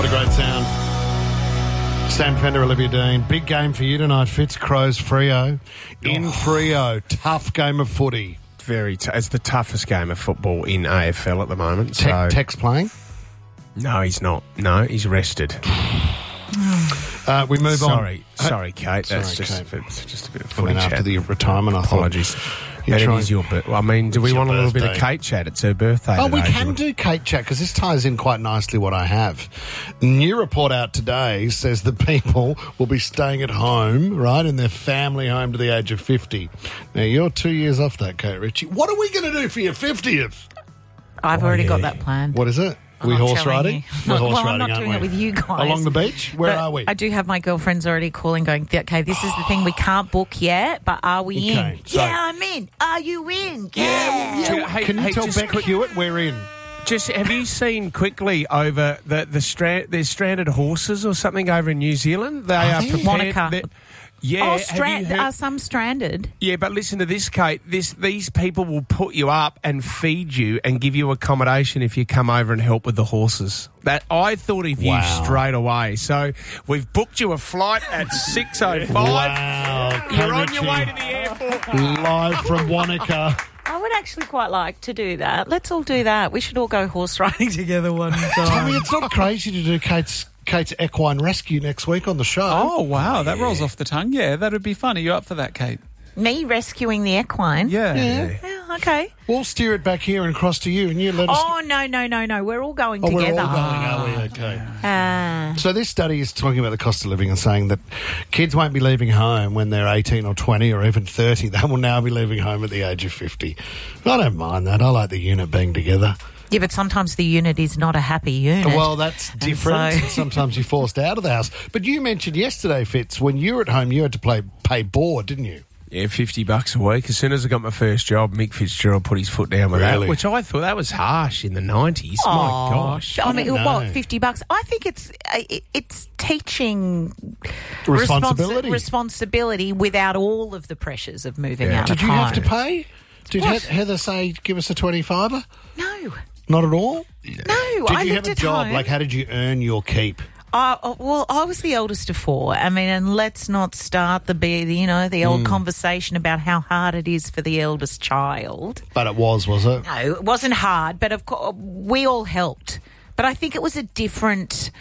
What a great sound. Sam Fender, Olivia Dean. Big game for you tonight, Fitz. Crows Freo. In Freo. Tough game of footy. It's the toughest game of football in AFL at the moment. Tex playing? No, he's not. No, he's rested. We move on. Sorry, Kate. That's Sorry, just Kate. just a bit of footy After chat. the retirement, I Apologies. You're And trying- it is your birthday. I mean, do we It's want a your little bit of birthday. Kate chat? It's her birthday Oh, we today, can isn't it? do Kate chat because this ties in quite nicely what I have. New report out today says that people will be staying at home, right, in their family home to the age of 50. Now, you're 2 years off that, Kate Ritchie. What are we going to do for your 50th? I've already got that planned. What is it? I'm We not horse telling riding? you. We're horse Well, I'm riding, not aren't doing we? it with you guys. Along the beach? Where But are we? I do have my girlfriends already calling, going, okay, this is the thing we can't book yet, but are we Okay, in? so- Yeah, I'm in. Are you in? Yeah. Can you tell just Beck quick- Hewitt we're in? Just have you seen quickly over there's stranded horses or something over in New Zealand? They are they? prepared. Monica. Yeah, Oh, have you heard- are some stranded? Yeah, but listen to this, Kate. These people will put you up and feed you and give you accommodation if you come over and help with the horses. That I thought of you Wow. straight away. So we've booked you a flight at 6:05. Wow. You're on Kate your way to Ritchie, the airport. live from Wanaka. I would actually quite like to do that. Let's all do that. We should all go horse riding together one Tell time. me, it's not crazy to do Kate's equine rescue next week on the show. Oh, wow. That rolls off the tongue. Yeah, that would be fun. Are you up for that, Kate? Me rescuing the equine? Yeah. Yeah. Yeah, okay. We'll steer it back here and cross to you, and you let us. Oh, no. We're all going Oh, together. we're all going, are we? Okay. Ah. So this study is talking about the cost of living and saying that kids won't be leaving home when they're 18 or 20 or even 30. They will now be leaving home at the age of 50. I don't mind that. I like the unit being together. Yeah, but sometimes the unit is not a happy unit. Well, that's different. so- Sometimes you're forced out of the house. But you mentioned yesterday, Fitz, when you were at home, you had to pay board, didn't you? Yeah, $50 a week. As soon as I got my first job, Mick Fitzgerald put his foot down with Really? that, which I thought that was harsh in the 90s. Aw. My gosh. I mean, don't what, know. $50? I think it's teaching Responsibility. responsibility without all of the pressures of moving Yeah. out Did of you home. have to pay? Did What? Heather say, give us a 25er? No. Not at all? No, Did I you lived have a at job? home. Like, how did you earn your keep? Well, I was the eldest of four. I mean, and let's not start the old conversation about how hard it is for the eldest child. But it was it? No, it wasn't hard, but of course we all helped. But I think it was a different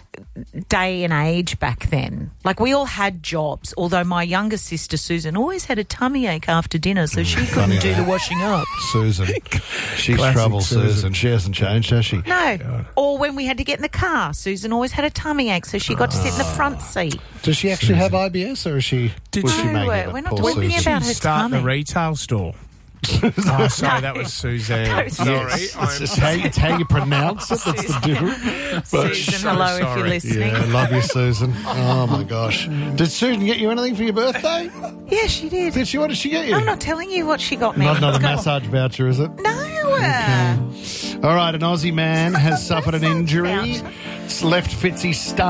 day and age back then. Like, we all had jobs, although my younger sister Susan always had a tummy ache after dinner, so she couldn't do the washing up. Susan. She's Classic trouble, Susan. Susan. She hasn't changed, has she? No. Or when we had to get in the car, Susan always had a tummy ache, so she got to sit in the front seat. Does she actually have IBS, or was she No, making it? we're not Poor talking Susan. about her Start the tummy. retail store. Oh, sorry, that was Suzanne. No, Sorry. It's how you pronounce it. That's the difference. But Susan, so hello if sorry. you're listening. yeah, I love you, Susan. Oh my gosh! Did Susan get you anything for your birthday? Yeah, she did. Did she? What did she get you? I'm not telling you what she got me. Not another Go on. massage voucher, is it? No. All right, an Aussie man has suffered an injury. It's left Fitzy stunned.